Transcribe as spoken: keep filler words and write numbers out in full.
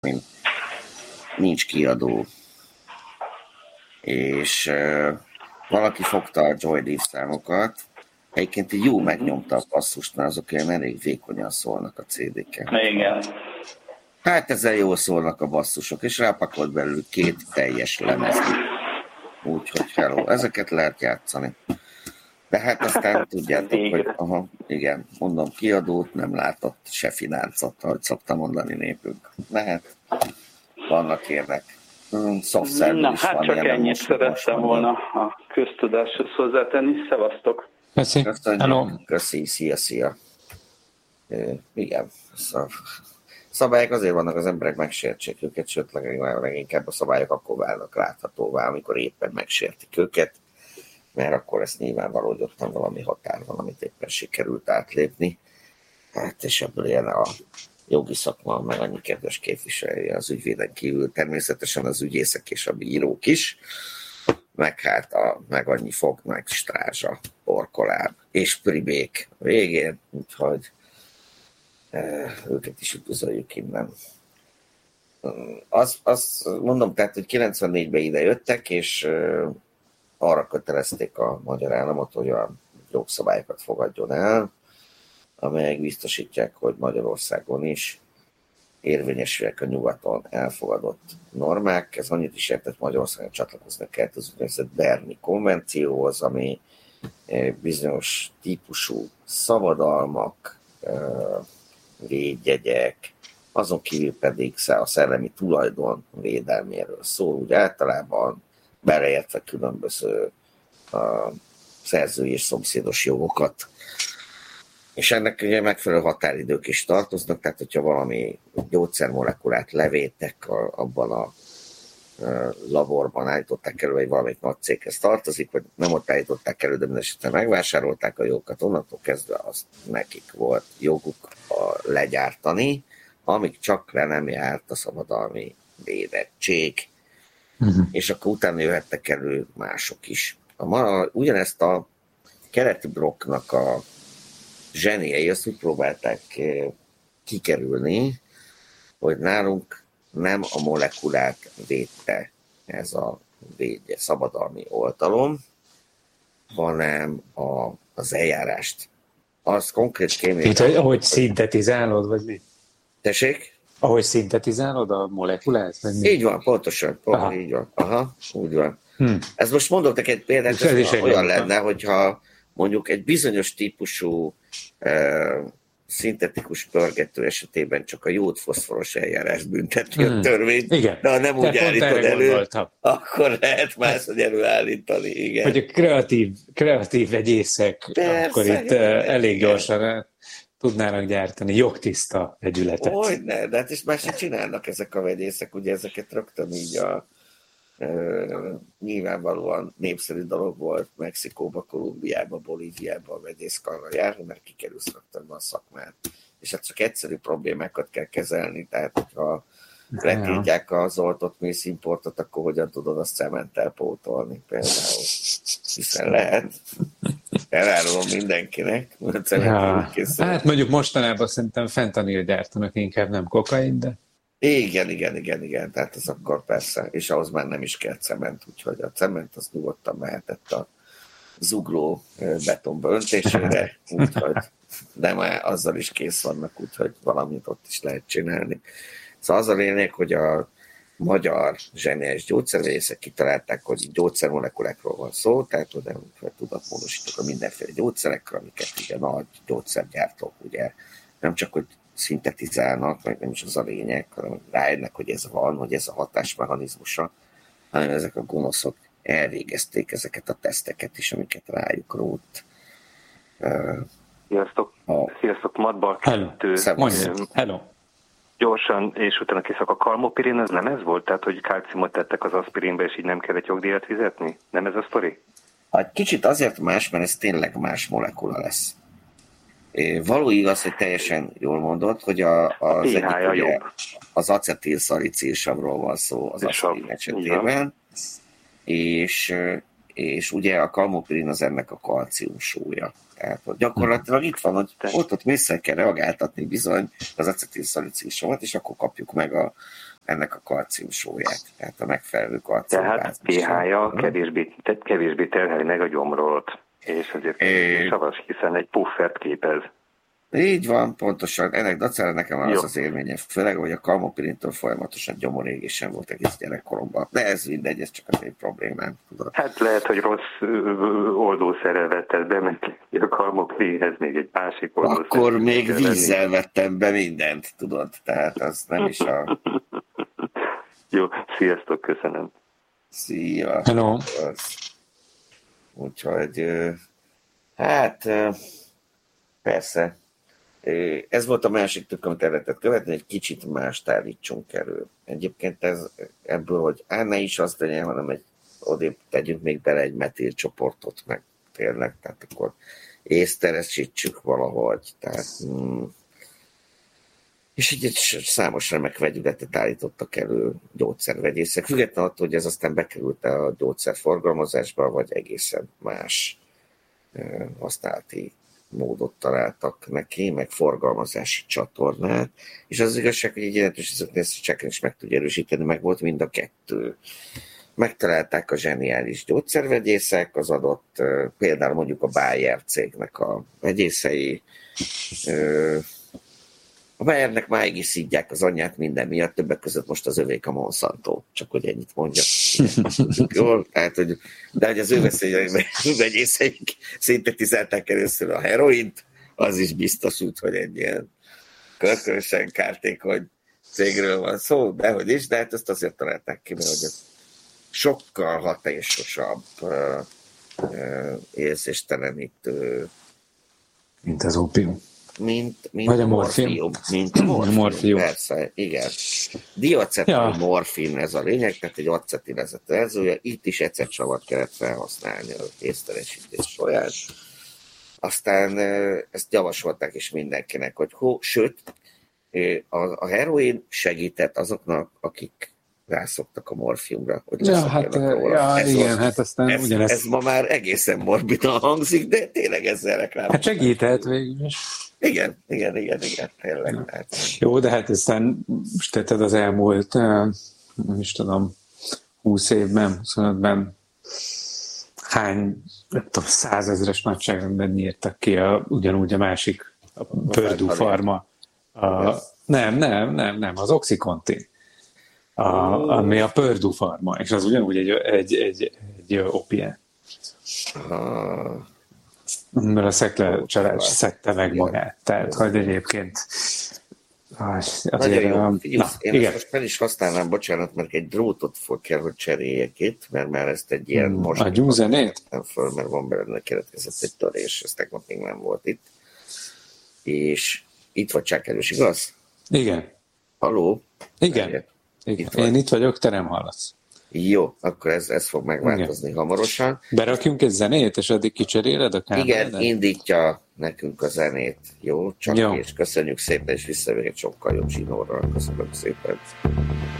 nincs kiadó. És uh, valaki fogta a Joy Div számokat, egyébként így jó megnyomta a basszust, mert azok olyan elég vékonyan szólnak a cé dé-ken. Igen. Hát ezzel jól szólnak a basszusok, és rápakolt belül két teljes lemezt. Úgyhogy hello, ezeket lehet játszani. De hát aztán tudjátok, hogy aha, igen, mondom, kiadót nem látott, se fináncot, ahogy szokta mondani népünk. Lehet, vannak érnek. Szoftszerből is hát van csak ilyen, ennyit most, szerettem most volna a köztudáshoz hozzátenni. Szevasztok! Köszi. Hello. Köszi, szia, szia. E, igen, szabályok azért vannak, az emberek megsértsék őket, sőt, leginkább a szabályok akkor válnak láthatóvá, amikor éppen megsértik őket, mert akkor ezt nyilvánvaló, hogy ottan valami határ van, amit éppen sikerült átlépni. Hát, és ebből ilyen a jogi szakma, meg annyi kedves képviselője az ügyvéden kívül, természetesen az ügyészek és a bírók is, meg hát a, meg annyi fog, meg strázsa, porkoláb és pribék végén, úgyhogy e, őket is üdvözöljük innen. Az, az mondom, tehát, hogy kilencvennégyben ide jöttek, és e, arra kötelezték a magyar államot, hogy a jogszabályokat fogadjon el, amelyek biztosítják, hogy Magyarországon is érvényesülnek a nyugaton elfogadott normák. Ez annyit is jelent, hogy Magyarországon csatlakoznak kellett az úgynevezett Berni konvencióhoz, ami bizonyos típusú szabadalmak, védjegyek, azon kívül pedig a szellemi tulajdon védelméről szól, úgy általában beleértve különböző szerzői és szomszédos jogokat. És ennek ugye megfelelő határidők is tartoznak, tehát hogyha valami gyógyszermolekulát levétek a, abban a, a laborban állították elő, vagy valamelyik nagy céghez tartozik, vagy nem ott állították elő, de minden esetben megvásárolták a jogokat, onnantól kezdve azt nekik volt joguk a legyártani, amíg csak le nem járt a szabadalmi védettség. Uh-huh. És akkor utána jöhettek elő mások is. A, ugyanezt a keleti blokknak a zseniei azt úgy próbálták kikerülni, hogy nálunk nem a molekulát védte ez a védje, szabadalmi oltalom, hanem a, az eljárást. Az konkrét kémiai... Itt, hogy, ahogy szintetizálod, vagy mi? Tessék? Ahogy szintetizálod a molekulát? Vagy mi? Így van, pontosan. Pont, így van. Aha, úgy van. Hmm. Ez most mondok neked egy példát, ez ez olyan lenne, hogyha mondjuk egy bizonyos típusú uh, szintetikus pörgető esetében csak a jód-foszforos eljárást bünteti hmm. a törvény, igen. de ha nem úgy állítod elő, gondoltam. akkor lehet máshogy előállítani. Igen. Hogy a kreatív, kreatív vegyészek persze, akkor itt igen, elég igen. gyorsan tudnának gyártani jogtiszta vegyületet. Hogyne, de hát is már se csinálnak ezek a vegyészek, ugye ezeket rögtön így a Uh, nyilvánvalóan népszerű dolog volt Mexikóba, Kolumbiába, Bolíviába a vegyészkarra járni, mert kikerülsz rögtön a szakmát. És hát csak egyszerű problémákat kell kezelni, tehát hogyha letiltják az oltott mészimportot, akkor hogyan tudod azt cementtel pótolni például. Hiszen lehet. Elárulom mindenkinek. Ja. Hát mondjuk mostanában szerintem fentanil gyártanak, inkább nem kokain, de Igen, igen, igen, igen, tehát az akkor persze, és ahhoz már nem is kell cement, úgyhogy a cement az nyugodtan mehetett a zugló betonba öntésére, úgyhogy, de már azzal is kész vannak, úgyhogy valamit ott is lehet csinálni. Szóval az a lényeg, hogy a magyar zseniális gyógyszervészek kitalálták, hogy gyógyszermolekulákról van szó, tehát hogy tudatmódosítok a mindenféle gyógyszerekről, amiket ugye nagy gyógyszergyártók ugye nem csak, hogy szintetizálnak, meg nem is az a lényeg, hanem rájönnek, hogy ez van, hogy ez a hatásmechanizmusa, hanem ezek a gonoszok elvégezték ezeket a teszteket is, amiket rájuk rótt. Sziasztok, a... Sziasztok, Madbal kettő. Hello. Gyorsan, és utána kiszak a kalmopirin, ez nem ez volt? Tehát, hogy kalciumot tettek az aspirinbe, és így nem kellett jogdíjat fizetni? Nem ez a sztori? Hát kicsit azért más, mert ez tényleg más molekula lesz. Való igaz, hogy teljesen jól mondod, hogy a, az, egyik, ugye, az acetilszalicilsavról van szó az aspirin esetében, és, és ugye a kalmopirin az ennek a kalcium súlya. Tehát gyakorlatilag itt van, hogy ott ott vissza kell reagáltatni bizony az acetilszalicilsavat, és akkor kapjuk meg a, ennek a kalciumsóját, tehát a megfelelő kalcium. Tehát pé há-ja kevésbé, kevésbé terheli meg a gyomrot, és azért kevésbé savas, hiszen egy puffert képez. Így van, pontosan. Ennek dacára nekem az Jó. az élményem, főleg, hogy a kalmopirintől folyamatosan gyomorégésem volt egész gyerekkoromban. De ez mindegy, ez csak az egy problémám. Tudod. Hát lehet, hogy rossz oldószerrel vetted be, mert a kalmopirinhez még egy másik oldószer. Akkor még vízzel vettem be mindent, tudod. Tehát az nem is a... Jó, sziasztok, köszönöm. Szia. Hello. Úgyhogy, hát... Persze. Ez volt a másik tök, amit el lehetett követni, egy kicsit mást állítsunk elő. Egyébként ez, ebből, hogy á, ne is azt legyen, hanem egy, odébb tegyünk még bele egy metilcsoportot, meg tényleg, tehát akkor észteresítsük valahogy. Tehát, mm. És így egy számos remek vegyületet állítottak elő gyógyszervegyészek. Függetlenül attól, hogy ez aztán bekerült a gyógyszerforgalmazásba, vagy egészen más használati módot találtak neki, meg forgalmazási csatornát, és az igazság, hogy egy jelentős izotnéztségen is meg tudja erősíteni, meg volt mind a kettő. Megtalálták a zseniális gyógyszervegyészek, az adott, például mondjuk a Bayer cégnek a vegyészei, a Bayernek máig is szidják az anyját minden miatt, többek között most az övék a Monsanto, csak hogy ennyit mondjak. Jól, tehát, hogy, de hogy az ő vegyészeik szintetizálták először a heroint, az is biztos úgy, hogy egy ilyen körkörösen kártékony cégről van szó, de hogy is, de hát ezt azért találták ki, mert hogy ez sokkal hatásosabb uh, uh, érzéstelenítő, mint az ópium. Mint, mint Vagy a morfium. morfium. Mint a morfium, morfium. Persze, igen. Diacetil ja. morfin, ez a lényeg, tehát egy acetilezett verziója. Itt is ecetsavat kellett felhasználni az észtelensítés során. Aztán ezt javasolták is mindenkinek, hogy hó, sőt, a, a heroin segített azoknak, akik rászoktak a morfiumra. Hogy ja, hát, ja, ez igen, hát aztán ez, ugyanezt. Ez ma már egészen morbidan hangzik, de tényleg ezzel reklámozták. Hát segített végül is. Igen, igen, igen, igen, tényleg. Ja. Hát. Jó, de hát aztán most tetted az elmúlt, nem is tudom, húsz évben, huszonötben hány, nem tudom, százezres nagyságrendben írtak ki a, ugyanúgy a másik, a Purdue Pharma. A, nem, nem, nem, nem, az Oxycontin. A, ami a Purdue Pharma, és az ugyanúgy egy, egy, egy, egy opián. Ah. Mert a szekle csalás szedte meg magát. Tehát, hogy egyébként azért... Jó. Na, én igen. Most fel is használnám, bocsánat, mert egy drótot fog kell, hogy cseréljek itt, mert már ezt egy ilyen hmm, most... A gyúzenét? Nem föl, mert van belőle keletkezett egy törés, ez tegnap még nem volt itt. És itt vagy Csákelős, igaz? Igen. Halló? Igen. Igen. Itt én itt vagyok, te nem hallasz. Jó, akkor ez, ez fog megváltozni igen. hamarosan. Berakjunk egy zenét, és addig kicseréled a kámát? Igen, indítja nekünk a zenét. Jó, csak jó. És köszönjük szépen, és visszavég egy sokkal jobb zsinórral. Köszönöm szépen.